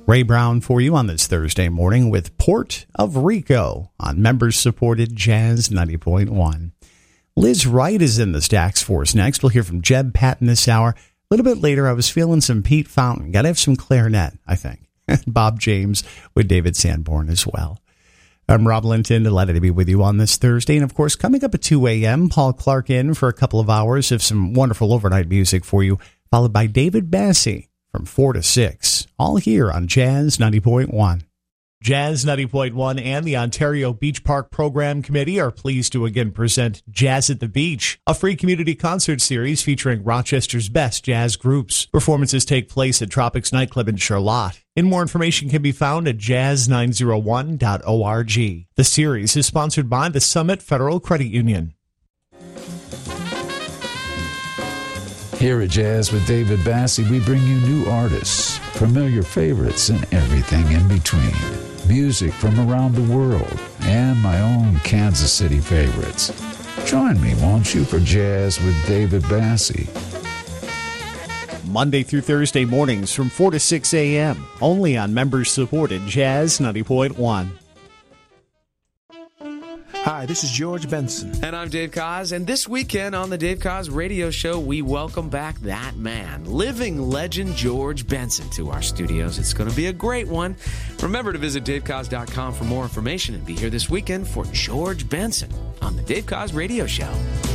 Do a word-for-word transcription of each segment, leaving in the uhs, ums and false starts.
Ray Brown for you on this Thursday morning with Port of Rico on members-supported Jazz ninety point one. Liz Wright is in the stacks for us next. We'll hear from Jeb Patton this hour. A little bit later, I was feeling some Pete Fountain. Got to have some clarinet, I think. Bob James with David Sanborn as well. I'm Rob Linton, delighted to be with you on this Thursday. And, of course, coming up at two a.m., Paul Clark in for a couple of hours of some wonderful overnight music for you, followed by David Bassey from four to six, all here on Jazz ninety point one. Jazz ninety point one and the Ontario Beach Park Program Committee are pleased to again present Jazz at the Beach, a free community concert series featuring Rochester's best jazz groups. Performances take place at Tropics Nightclub in Charlotte. And more information can be found at jazz nine oh one dot org. The series is sponsored by the Summit Federal Credit Union. Here at Jazz with David Bassey, we bring you new artists, familiar favorites, and everything in between. Music from around the world, and my own Kansas City favorites. Join me, won't you, for Jazz with David Bassey. Monday through Thursday mornings from four to six a.m., only on members-supported Jazz ninety point one. Hi, this is George Benson. And I'm Dave Koz, and this weekend on the Dave Koz Radio Show, we welcome back that man, living legend George Benson, to our studios. It's going to be a great one. Remember to visit dave koz dot com for more information and be here this weekend for George Benson on the Dave Koz Radio Show.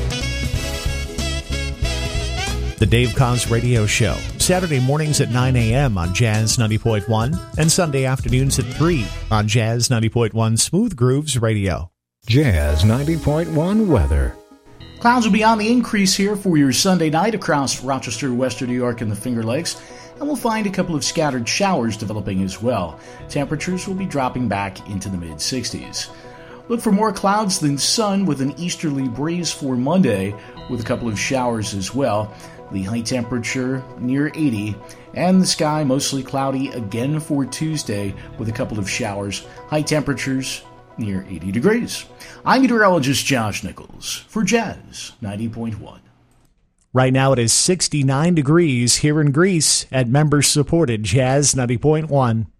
The Dave Koz Radio Show, Saturday mornings at nine a.m. on Jazz ninety point one and Sunday afternoons at three on Jazz ninety point one Smooth Grooves Radio. Jazz ninety point one weather. Clouds will be on the increase here for your Sunday night across Rochester, Western New York, and the Finger Lakes, and we'll find a couple of scattered showers developing as well. Temperatures will be dropping back into the mid-sixties. Look for more clouds than sun with an easterly breeze for Monday, with a couple of showers as well. The high temperature near eighty, and the sky mostly cloudy again for Tuesday with a couple of showers. High temperatures near eighty degrees. I'm meteorologist Josh Nichols for Jazz ninety point one. Right now it is sixty-nine degrees here in Greece at members-supported Jazz ninety point one.